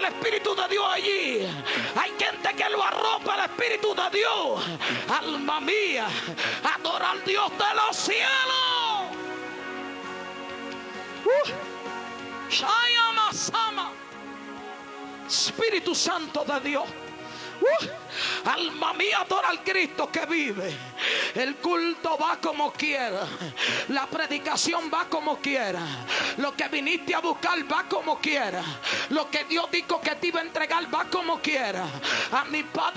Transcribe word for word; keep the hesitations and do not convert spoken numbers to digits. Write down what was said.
Espíritu de Dios allí. Hay gente que lo arropa el Espíritu de Dios. Alma mía, adora al Dios de los cielos. Uh. Shayama Sama. Espíritu Santo de Dios. Uh, alma mía, adora al Cristo que vive. El culto va como quiera. La predicación va como quiera. Lo que viniste a buscar va como quiera. Lo que Dios dijo que te iba a entregar va como quiera. A mi Padre